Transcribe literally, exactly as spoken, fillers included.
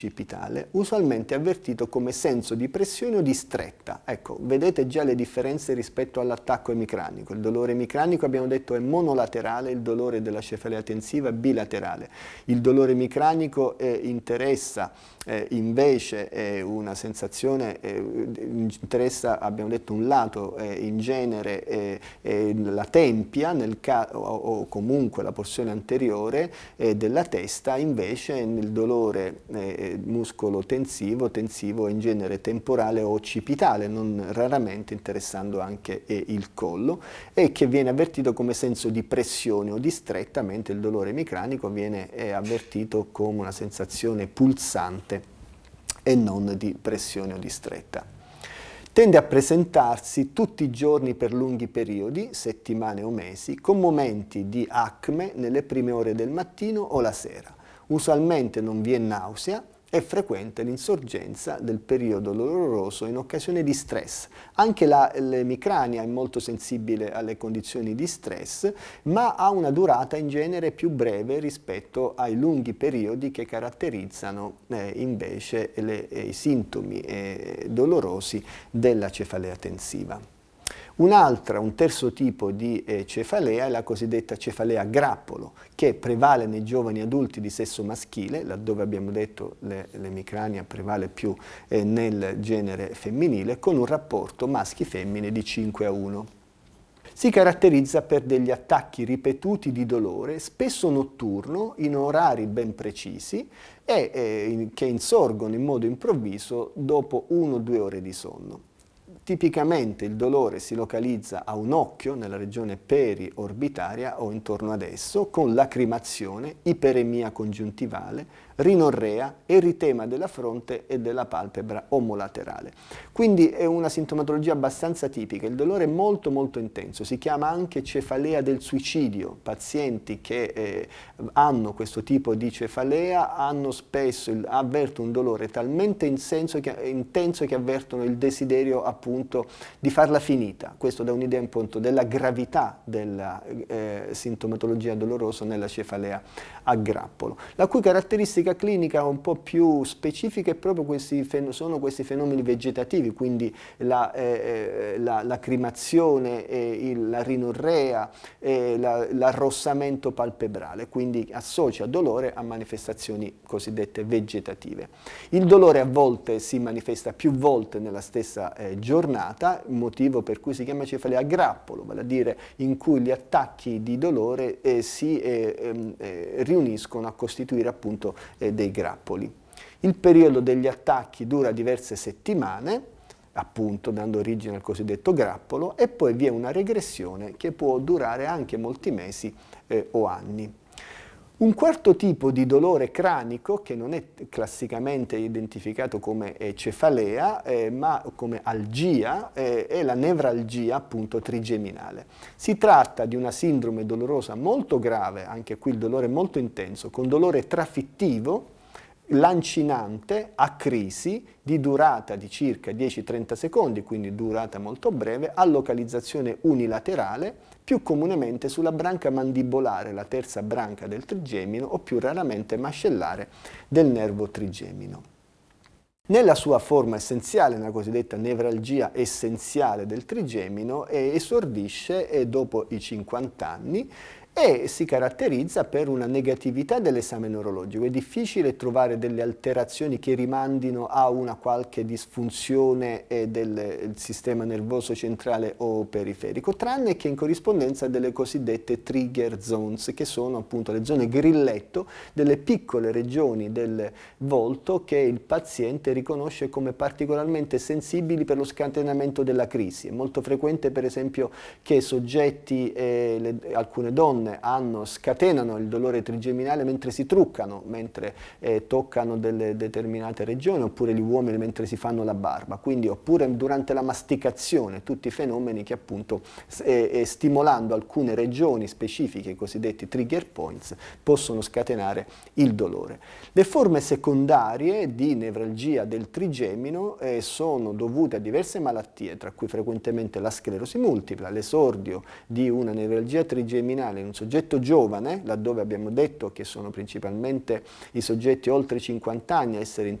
occipitale, usualmente avvertito come senso di pressione o di stretta. Ecco, vedete già le differenze rispetto all'attacco emicranico. Il dolore emicranico, abbiamo detto, è monolaterale, il dolore della cefalea tensiva è bilaterale. Il dolore emicranico eh, interessa eh, invece eh, una sensazione, eh, interessa, abbiamo detto, un lato, eh, in genere eh, eh, la tempia nel o, o comunque la porzione anteriore eh, della testa, invece nel dolore eh, muscolo tensivo, tensivo in genere temporale o occipitale, non raramente interessando anche eh, il collo, e che viene avvertito come senso di pressione o di stretta, mentre il dolore emicranico viene eh, avvertito come una sensazione pulsante e non di pressione o di stretta. Tende a presentarsi tutti i giorni per lunghi periodi, settimane o mesi, con momenti di acme nelle prime ore del mattino o la sera. Usualmente non vi è nausea. È frequente l'insorgenza del periodo doloroso in occasione di stress. Anche l'emicrania è molto sensibile alle condizioni di stress, ma ha una durata in genere più breve rispetto ai lunghi periodi che caratterizzano eh, invece le, eh, i sintomi eh, dolorosi della cefalea tensiva. Un'altra, un terzo tipo di eh, cefalea è la cosiddetta cefalea a grappolo, che prevale nei giovani adulti di sesso maschile, laddove abbiamo detto l'emicrania prevale più eh, nel genere femminile, con un rapporto maschi-femmine di cinque a uno. Si caratterizza per degli attacchi ripetuti di dolore, spesso notturno, in orari ben precisi, e eh, che insorgono in modo improvviso dopo una o due ore di sonno. Tipicamente il dolore si localizza a un occhio, nella regione periorbitaria o intorno ad esso, con lacrimazione, iperemia congiuntivale, rinorrea, eritema della fronte e della palpebra omolaterale. Quindi è una sintomatologia abbastanza tipica, il dolore è molto molto intenso, si chiama anche cefalea del suicidio. Pazienti che eh, hanno questo tipo di cefalea hanno spesso, avvertono un dolore talmente intenso che, intenso che avvertono il desiderio appunto di farla finita. Questo dà un'idea appunto della gravità della eh, sintomatologia dolorosa nella cefalea a grappolo, la cui caratteristica clinica un po' più specifica è proprio questi, sono questi fenomeni vegetativi, quindi la, eh, la lacrimazione, eh, il, la rinorrea, eh, l'arrossamento la, palpebrale, quindi associa dolore a manifestazioni cosiddette vegetative. Il dolore a volte si manifesta più volte nella stessa eh, giornata, motivo per cui si chiama cefalea a grappolo, vale a dire in cui gli attacchi di dolore eh, si eh, eh, riuniscono a costituire appunto eh, dei grappoli. Il periodo degli attacchi dura diverse settimane, appunto dando origine al cosiddetto grappolo, e poi vi è una regressione che può durare anche molti mesi eh, o anni. Un quarto tipo di dolore cranico, che non è classicamente identificato come eh, cefalea, eh, ma come algia, eh, è la nevralgia appunto trigeminale. Si tratta di una sindrome dolorosa molto grave, anche qui il dolore è molto intenso, con dolore trafittivo, lancinante, a crisi, di durata di circa dieci trenta secondi, quindi durata molto breve, a localizzazione unilaterale, più comunemente sulla branca mandibolare, la terza branca del trigemino, o più raramente mascellare del nervo trigemino. Nella sua forma essenziale, nella cosiddetta nevralgia essenziale del trigemino, esordisce dopo i cinquanta anni e si caratterizza per una negatività dell'esame neurologico. È difficile trovare delle alterazioni che rimandino a una qualche disfunzione eh, del, del sistema nervoso centrale o periferico, tranne che in corrispondenza delle cosiddette trigger zones, che sono appunto le zone grilletto delle piccole regioni del volto che il paziente riconosce come particolarmente sensibili per lo scatenamento della crisi. È molto frequente per esempio che soggetti, eh, le, alcune donne, Hanno, scatenano il dolore trigeminale mentre si truccano, mentre eh, toccano delle determinate regioni, oppure gli uomini mentre si fanno la barba, quindi oppure durante la masticazione, tutti i fenomeni che appunto eh, eh, stimolando alcune regioni specifiche, i cosiddetti trigger points, possono scatenare il dolore. Le forme secondarie di nevralgia del trigemino eh, sono dovute a diverse malattie, tra cui frequentemente la sclerosi multipla, l'esordio di una nevralgia trigeminale in un soggetto giovane, laddove abbiamo detto che sono principalmente i soggetti oltre cinquanta anni a essere